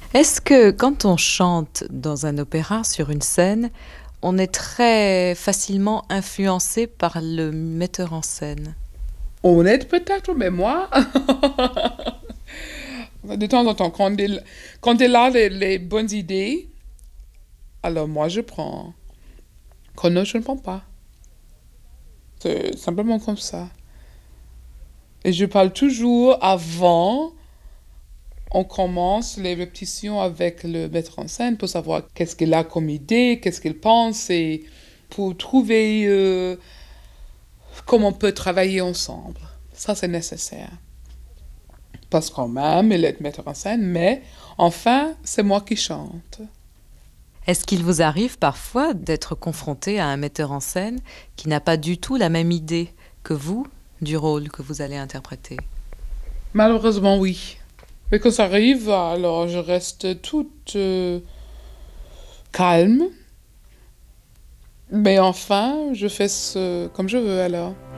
Est-ce que quand on chante dans un opéra sur une scène, on est très facilement influencé par le metteur en scène? Honnête peut-être, mais moi, de temps en temps, quand il a les bonnes idées, alors moi je prends. Quand non, je ne prends pas. C'est simplement comme ça. Et je parle toujours avant, on commence les répétitions avec le metteur en scène pour savoir qu'est-ce qu'il a comme idée, qu'est-ce qu'il pense, et pour trouver comment on peut travailler ensemble. Ça, c'est nécessaire. Parce quand même, il est metteur en scène, mais enfin, c'est moi qui chante. Est-ce qu'il vous arrive parfois d'être confronté à un metteur en scène qui n'a pas du tout la même idée que vous du rôle que vous allez interpréter? Malheureusement, oui. Mais quand ça arrive, alors je reste toute calme. Mais enfin, je fais ce comme je veux alors.